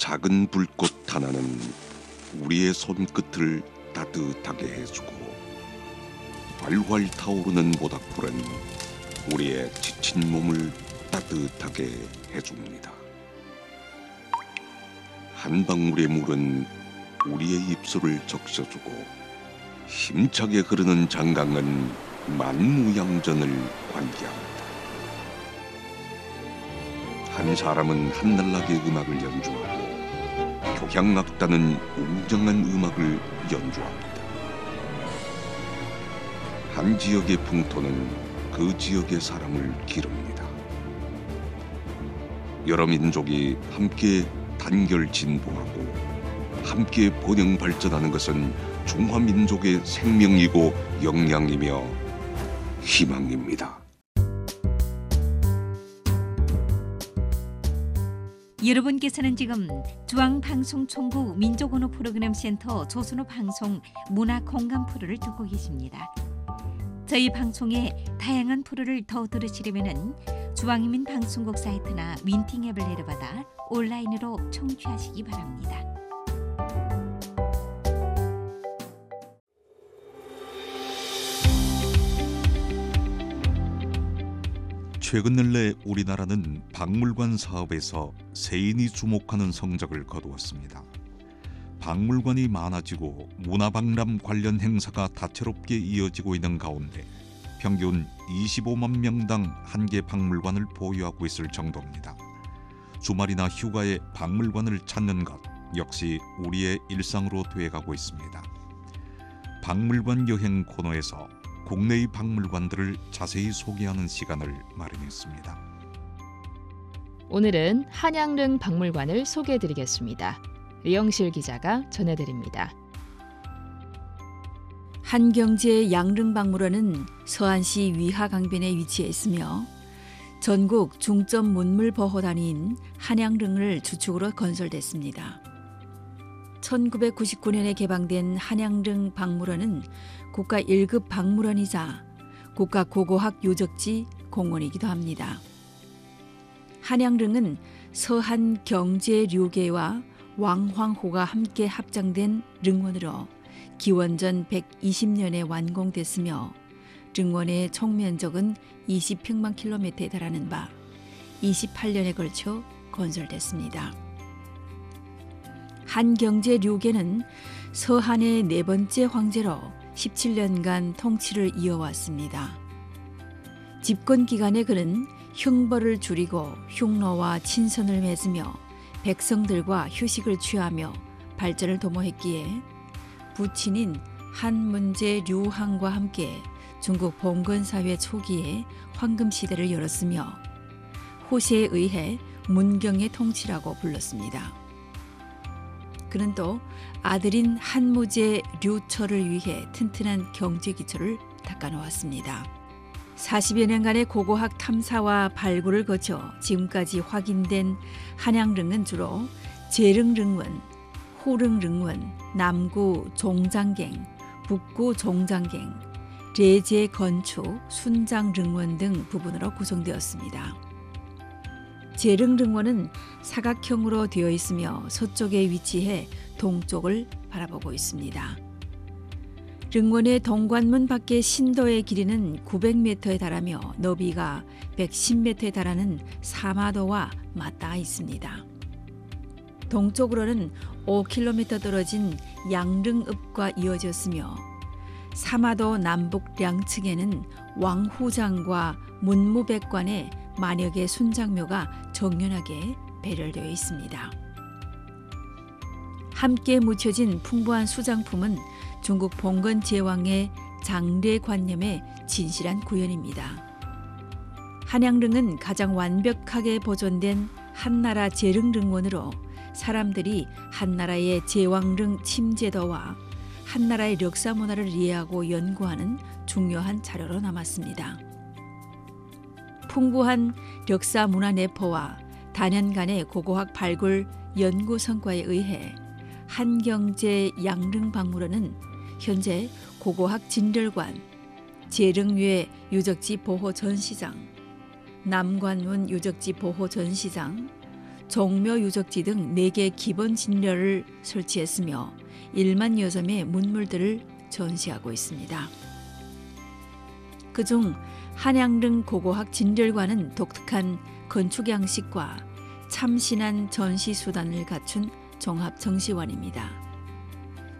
작은 불꽃 하나는 우리의 손끝을 따뜻하게 해주고 활활 타오르는 모닥불은 우리의 지친 몸을 따뜻하게 해줍니다. 한 방울의 물은 우리의 입술을 적셔주고 힘차게 흐르는 장강은 만무양전을 관계합니다. 한 사람은 한날나게 음악을 연주하고 교향악단은 웅장한 음악을 연주합니다. 한 지역의 풍토는 그 지역의 사람을 기릅니다. 여러 민족이 함께 단결 진보하고 함께 번영 발전하는 것은 중화민족의 생명이고 역량이며 희망입니다. 여러분께서는 지금 중앙방송총국 민족언어 프로그램센터 조선어 방송 문화 공감 프로를 듣고 계십니다. 저희 방송의 다양한 프로를 더 들으시려면 중앙인민 방송국 사이트나 윈팅 앱을 내려받아 온라인으로 청취하시기 바랍니다. 최근 근래 우리나라는 박물관 사업에서 세인이 주목하는 성적을 거두었습니다. 박물관이 많아지고 문화박람 관련 행사가 다채롭게 이어지고 있는 가운데 평균 25만 명당 한 개 박물관을 보유하고 있을 정도입니다. 주말이나 휴가에 박물관을 찾는 것 역시 우리의 일상으로 되어가고 있습니다. 박물관 여행 코너에서 국내의 박물관들을 자세히 소개하는 시간을 마련했습니다. 오늘은 한양릉 박물관을 소개해드리겠습니다. 리영실 기자가 전해드립니다. 한경제 양릉박물원은 서안시 위하강변에 위치해 있으며 전국 중점 문물보호단위인 한양릉을 주축으로 건설됐습니다. 1999년에 개방된 한양릉 박물원은 국가 1급 박물원이자 국가 고고학 유적지 공원이기도 합니다. 한양릉은 서한 경제류계와 왕황호가 함께 합장된 릉원으로 기원전 120년에 완공됐으며 릉원의 총면적은 20평방 킬로미터에 달하는 바 28년에 걸쳐 건설됐습니다. 한경제류계는 서한의 네 번째 황제로 17년간 통치를 이어왔습니다. 집권 기간에 그는 흉벌을 줄이고 흉노와 친선을 맺으며 백성들과 휴식을 취하며 발전을 도모했기에 부친인 한문제 류항과 함께 중국 봉건사회 초기에 황금시대를 열었으며 호세에 의해 문경의 통치라고 불렀습니다. 그는 또 아들인 한무제 류철을 위해 튼튼한 경제기초를 닦아놓았습니다. 40여 년간의 고고학 탐사와 발굴을 거쳐 지금까지 확인된 한양릉은 주로 제릉릉원, 호릉릉원, 남구 종장갱, 북구 종장갱, 레제건축, 순장릉원 등 부분으로 구성되었습니다. 제릉릉원은 사각형으로 되어 있으며 서쪽에 위치해 동쪽을 바라보고 있습니다. 릉원의 동관문 밖의 신도의 길이는 900m에 달하며 너비가 110m에 달하는 사마도와 맞닿아 있습니다. 동쪽으로는 5km 떨어진 양릉읍과 이어졌으며 사마도 남북 양측에는 왕후장과 문무백관의 만여 개 순장묘가 정연하게 배열되어 있습니다. 함께 묻혀진 풍부한 수장품은 중국 봉건 제왕의 장례관념의 진실한 구현입니다. 한양릉은 가장 완벽하게 보존된 한나라 제릉릉원으로 사람들이 한나라의 제왕릉 침제도와 한나라의 역사 문화를 이해하고 연구하는 중요한 자료로 남았습니다. 풍부한 역사 문화 내포와 단연간의 고고학 발굴 연구 성과에 의해 한경제 양릉박물원은 현재 고고학 진열관, 제릉외 유적지 보호 전시장, 남관문 유적지 보호 전시장, 종묘 유적지 등 4개 기본 진료를 설치했으며 1만 여점의 문물들을 전시하고 있습니다. 그중 한양릉 고고학 진렬관은 독특한 건축 양식과 참신한 전시 수단을 갖춘 종합 정시관입니다.